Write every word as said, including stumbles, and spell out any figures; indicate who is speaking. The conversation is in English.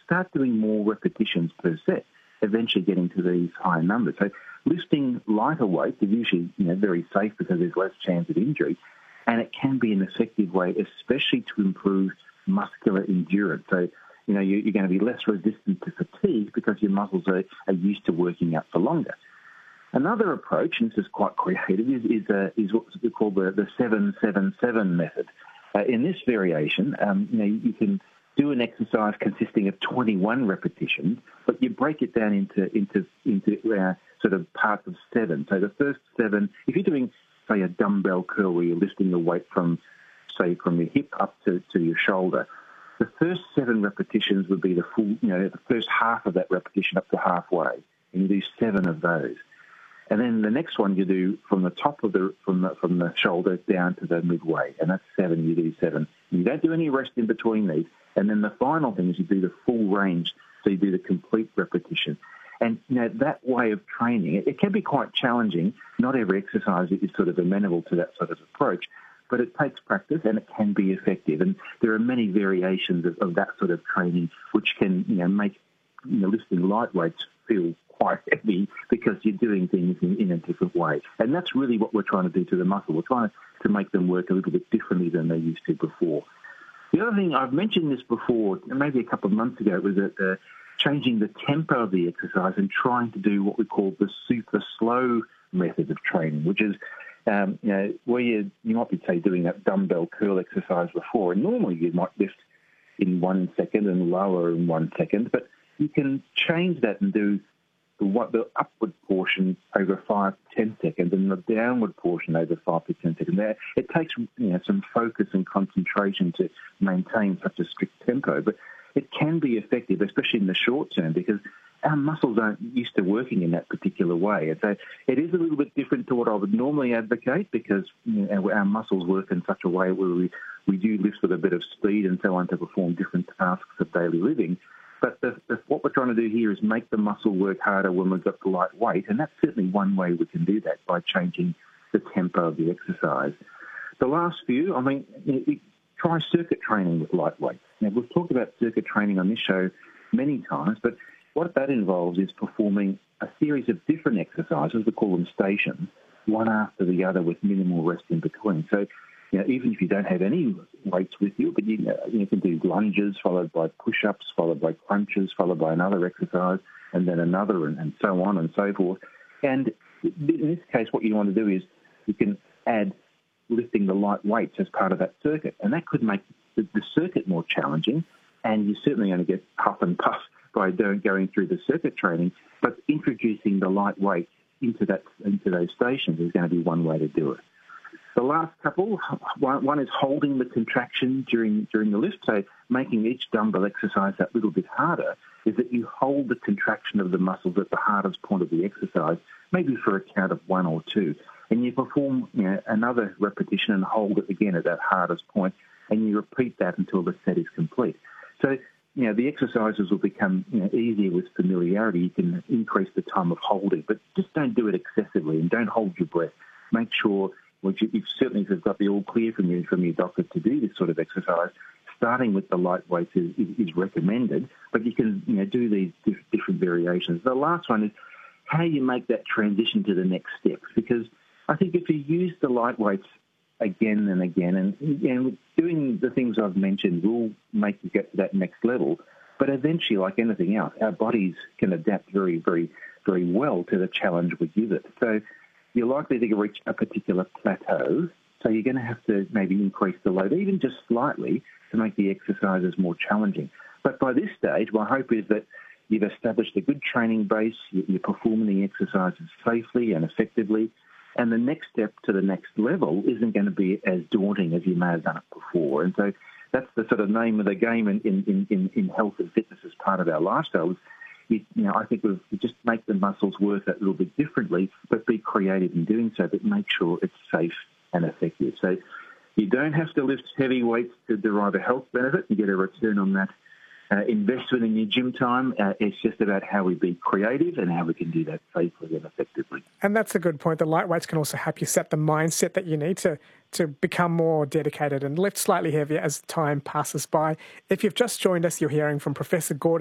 Speaker 1: start doing more repetitions per set, eventually getting to these higher numbers. So lifting lighter weight is usually, you know, very safe because there's less chance of injury, and it can be an effective way, especially to improve muscular endurance. So, you know, you're going to be less resistant to fatigue because your muscles are, are used to working out for longer. Another approach, and this is quite creative, is is, uh, is what we call the, the seven seven seven method. Uh, in this variation, um, you know, you can do an exercise consisting of twenty-one repetitions, but you break it down into into into uh, sort of parts of seven. So the first seven, if you're doing, say, a dumbbell curl where you're lifting the weight from, say, from your hip up to, to your shoulder, the first seven repetitions would be the full, you know, the first half of that repetition up to halfway, and you do seven of those. And then the next one you do from the top of the from the from the shoulder down to the midway, and that's seven. You do seven. You don't do any rest in between these. And then the final thing is you do the full range, so you do the complete repetition. And you know that way of training, it, it can be quite challenging. Not every exercise is sort of amenable to that sort of approach, but it takes practice and it can be effective. And there are many variations of, of that sort of training which can, you know, make, you know, lifting light weights feel quite heavy because you're doing things in, in a different way. And that's really what we're trying to do to the muscle. We're trying to make them work a little bit differently than they used to before. The other thing, I've mentioned this before, maybe a couple of months ago, was that uh, changing the tempo of the exercise and trying to do what we call the super slow method of training, which is, um, you know, where you, you might be, say, doing that dumbbell curl exercise before, and normally you might lift in one second and lower in one second, but you can change that and do the, what, the upward portion over five to ten seconds and the downward portion over five to ten seconds. There, it takes, you know, some focus and concentration to maintain such a strict tempo, but it can be effective, especially in the short term, because our muscles aren't used to working in that particular way. And so it is a little bit different to what I would normally advocate because, you know, our, our muscles work in such a way where we, we do lift with a bit of speed and so on to perform different tasks of daily living. But the, the, what we're trying to do here is make the muscle work harder when we've got the light weight, and that's certainly one way we can do that, by changing the tempo of the exercise. The last few, I mean, you know, try circuit training with light weights. Now, we've talked about circuit training on this show many times, but what that involves is performing a series of different exercises, we call them stations, one after the other with minimal rest in between. So, you know, even if you don't have any weights with you, but you, you can do lunges followed by push-ups, followed by crunches, followed by another exercise, and then another, and, and so on and so forth. And in this case, what you want to do is you can add lifting the light weights as part of that circuit, and that could make the, the circuit more challenging, and you're certainly going to get puff and puff by going through the circuit training, but introducing the light weights into that into those stations is going to be one way to do it. The last couple, one is holding the contraction during during the lift, so making each dumbbell exercise that little bit harder, is that you hold the contraction of the muscles at the hardest point of the exercise, maybe for a count of one or two, and you perform, you know, another repetition and hold it again at that hardest point, and you repeat that until the set is complete. So, you know, the exercises will become, you know, easier with familiarity. You can increase the time of holding, but just don't do it excessively and don't hold your breath. Make sure, which you've certainly have got the all clear from you from your doctor to do this sort of exercise, starting with the light weights is, is, is recommended, but you can, you know, do these diff- different variations. The last one is how you make that transition to the next step, because I think if you use the light weights again and again, and, and doing the things I've mentioned will make you get to that next level, but eventually, like anything else, our bodies can adapt very, very, very well to the challenge we give it. So you're likely to reach a particular plateau, so you're going to have to maybe increase the load, even just slightly, to make the exercises more challenging. But by this stage, my hope is that you've established a good training base, you're performing the exercises safely and effectively, and the next step to the next level isn't going to be as daunting as you may have done it before. And so that's the sort of name of the game in, in, in, in health and fitness as part of our lifestyle. You, you know, I think we've, we just make the muscles work a little bit differently, but be creative in doing so, but make sure it's safe and effective. So you don't have to lift heavy weights to derive a health benefit and get a return on that uh, investment in your gym time. Uh, it's just about how we be creative and how we can do that safely and effectively.
Speaker 2: And that's a good point. The light weights can also help you set the mindset that you need to, to become more dedicated and lift slightly heavier as time passes by. If you've just joined us, you're hearing from Professor Gordon